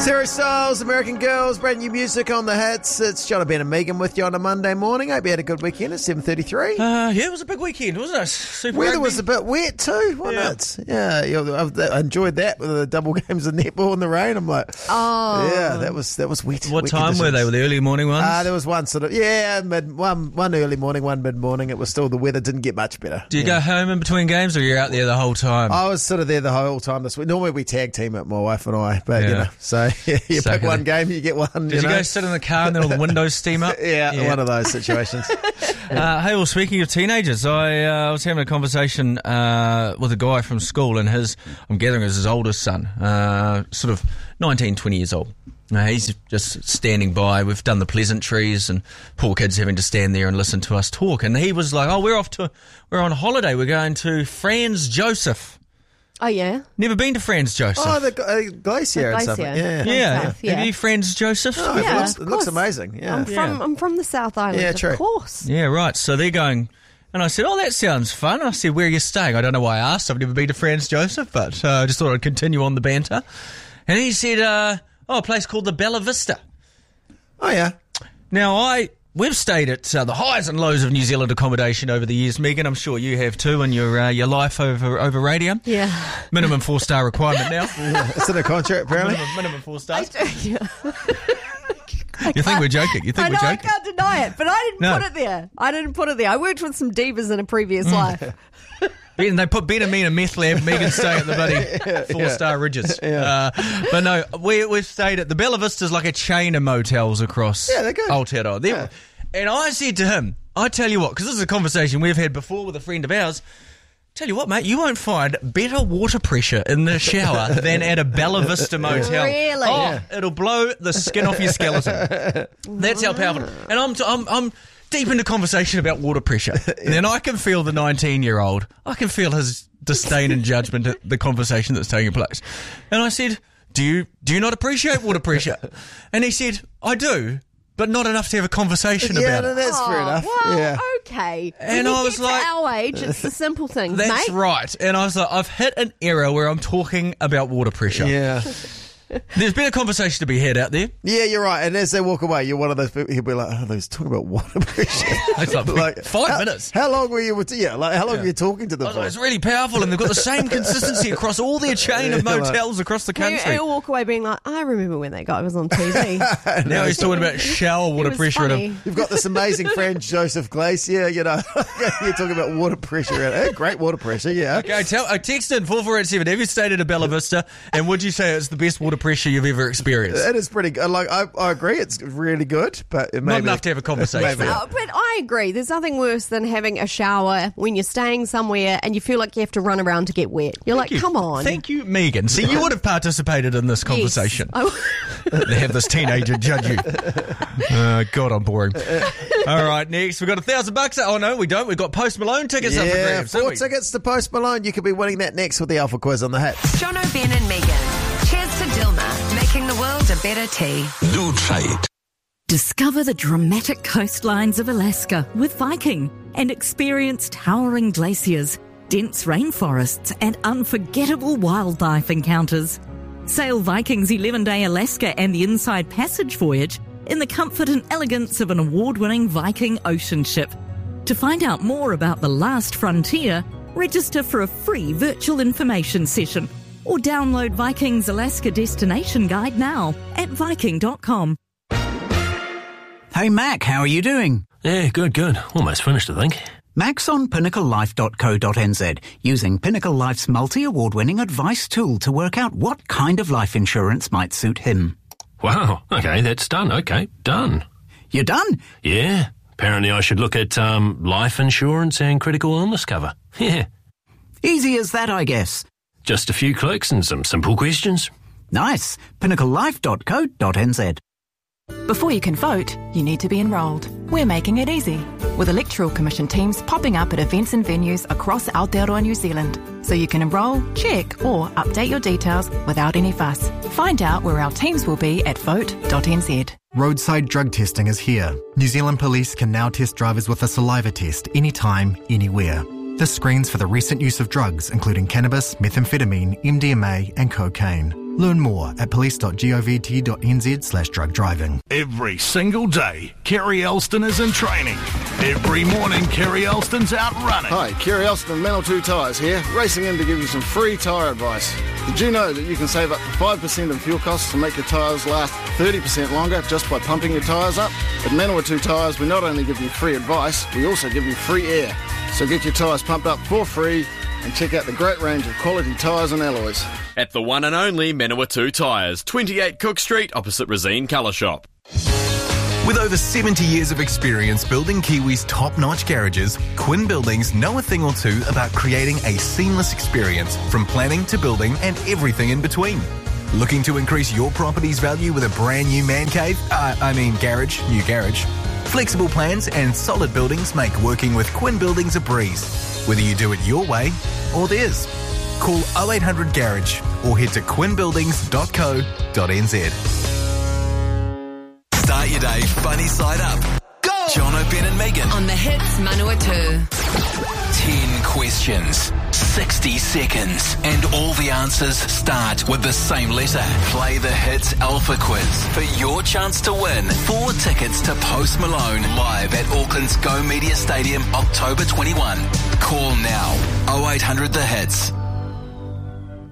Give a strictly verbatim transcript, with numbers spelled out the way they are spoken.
Sarah Styles, American Girls, brand new music on the hits. It's John, Ben and Megan with you on a Monday morning. Hope you had a good weekend at seven thirty-three. Uh, yeah, it was a big weekend, wasn't it? Super Weather rugby. was a bit wet too, wasn't Yeah. it? Yeah, yeah, I enjoyed that with the double games of netball in the rain. I'm like, Oh. yeah, that was that was wet. What wet time were they? Were conditions. the early morning ones? Uh, there was one sort of, yeah, mid, one one early morning, one mid morning. It was still, the weather didn't get much better. Do you Yeah. go home in between games, or you're out there the whole time? I was sort of there the whole time this week. Normally we tag team it, my wife and I, but you Yeah. know, so yeah, you Suck pick it. one game, you get one. Did you, you know? go sit in the car and then all the windows steam up? Yeah, one of those situations. Uh, hey, well, speaking of teenagers, I uh, was having a conversation uh, with a guy from school, and his, I'm gathering, is his oldest son, uh, sort of nineteen, twenty years old. Uh, he's just standing by. We've done the pleasantries, and poor kid's having to stand there and listen to us talk. And he was like, "Oh, we're off to, we're on holiday. We're going to Franz Josef." Oh, yeah? Never been to Franz Josef. Oh, the uh, glacier The and stuff. glacier. Yeah. yeah. South, yeah. Have you Franz Josef? Oh, Yeah, it looks, of it looks course. amazing. Yeah. I'm from I'm from the South Island, Yeah, of true. course. Yeah, right. So they're going, and I said, "Oh, that sounds fun." I said, "Where are you staying?" I don't know why I asked. I've never been to Franz Josef, but uh, I just thought I'd continue on the banter. And he said, uh, "Oh, a place called the Bella Vista." Oh, yeah. Now, I we've stayed at uh, the highs and lows of New Zealand accommodation over the years, Megan. I'm sure you have too in your uh, your life over over radio. Yeah. Minimum four star requirement now. It's in a contract, apparently. minimum, minimum four stars. Yeah. You think we're joking? You think I know, we're I joking? can't deny it, but I didn't No. put it there. I didn't put it there. I worked with some divas in a previous life. Ben, they put Ben and me in a meth lab. Megan stay at the bloody four star ridges. Uh, but no, we we've stayed at the Bella Vista's like a chain of motels across Yeah, they're good. Aotearoa. They're- Yeah. And I said to him, I tell you what, because this is a conversation we've had before with a friend of ours. Tell you what, mate, you won't find better water pressure in the shower than at a Bella Vista motel. Really? Oh, Yeah. it'll blow the skin off your skeleton. That's how powerful. And I'm, I'm, I'm deep into conversation about water pressure. And then I can feel the nineteen-year-old. I can feel his disdain and judgment at the conversation that's taking place. And I said, do you, do you not appreciate water pressure? And he said, I do, but not enough to have a conversation Yeah, about no, it. that's fair Oh, enough. Well, yeah. okay. And when you I was get like- to our age, it's the simple things, That's mate. right. And I was like, I've hit an era where I'm talking about water pressure. Yeah. There's been a conversation to be had out there. Yeah, you're right. And as they walk away, you're one of those people, he'll be like, oh, they're talking about water pressure. It's like, five how, minutes. How long were you, with, yeah, like, how long were you talking to them I was for? like, it's really powerful, and they've got the same consistency across all their chain of Yeah, like- motels across the You, country. you walk away being like, I remember when that guy was on T V. Now he's talking about shower water was pressure. funny. And You've got this amazing friend, Joseph Glacier, you know. You're talking about water pressure. Eh, great water pressure, yeah. a, okay, tell, I texted four four eight seven. Have you stayed at a Bella Vista? And would you say it's the best water pressure you've ever experienced? It is pretty good. Like, I, I agree, it's really good, but it may Not be- enough to have a conversation. Maybe. Oh, but I agree. There's nothing worse than having a shower when you're staying somewhere and you feel like you have to run around to get wet. You're like, Thank you. come on. Thank you, Megan. See, you would have participated in this Yes. conversation. I- They have this teenager judge you. Uh, God, I'm boring. All right, next we've got a thousand bucks. Oh no, we don't. We've got Post Malone tickets up for Yeah, grabs. four haven't we? tickets to Post Malone. You could be winning that next with the Alpha Quiz on the Hit. Jono, Ben and Megan. Cheers to Dilma, making the world a better tea. Do trade. Discover the dramatic coastlines of Alaska with Viking and experience towering glaciers, dense rainforests and unforgettable wildlife encounters. Sail Viking's eleven-day Alaska and the Inside Passage voyage in the comfort and elegance of an award-winning Viking ocean ship. To find out more about the last frontier, register for a free virtual information session or download Viking's Alaska Destination Guide now at viking dot com. Hey Mac, how are you doing? Yeah, good, good. Almost finished, I think. Mac's on pinnacle life dot co dot n z using Pinnacle Life's multi-award-winning advice tool to work out what kind of life insurance might suit him. Wow. Okay, that's done. Okay, done. You're done? Yeah. Apparently I should look at um, life insurance and critical illness cover. Yeah. Easy as that, I guess. Just a few clicks and some simple questions. Nice. pinnacle life dot co dot n z. Before you can vote, you need to be enrolled. We're making it easy, with Electoral Commission teams popping up at events and venues across Aotearoa, New Zealand, so you can enrol, check or update your details without any fuss. Find out where our teams will be at vote dot n z. Roadside drug testing is here. New Zealand Police can now test drivers with a saliva test anytime, anywhere. This screens for the recent use of drugs, including cannabis, methamphetamine, M D M A and cocaine. Learn more at police.govt.nz slash drug driving. Every single day, Kerry Elston is in training. Every morning, Kerry Elston's out running. Hi, Kerry Elston, Manawatu Tyres here, racing in to give you some free tyre advice. Did you know that you can save up to five percent in fuel costs to make your tyres last thirty percent longer just by pumping your tyres up? At Manawatu Tyres, we not only give you free advice, we also give you free air. So get your tyres pumped up for free and check out the great range of quality tyres and alloys. At the one and only Manawatu Tyres, twenty-eight Cook Street, opposite Rosine Colour Shop. With over seventy years of experience building Kiwi's top-notch garages, Quinn Buildings know a thing or two about creating a seamless experience from planning to building and everything in between. Looking to increase your property's value with a brand new man cave? Uh, I mean garage, new garage. Flexible plans and solid buildings make working with Quinn Buildings a breeze, whether you do it your way or theirs. Call oh eight hundred garage or head to quinn buildings dot co dot n z. Start your day funny side up. Go! Jono, Ben and Megan. On the Hits Manawatu. Ten questions, sixty seconds, and all the answers start with the same letter. Play the Hits Alpha Quiz for your chance to win four tickets to Post Malone live at Auckland's Go Media Stadium, October twenty-first. Call now, oh eight hundred the hits.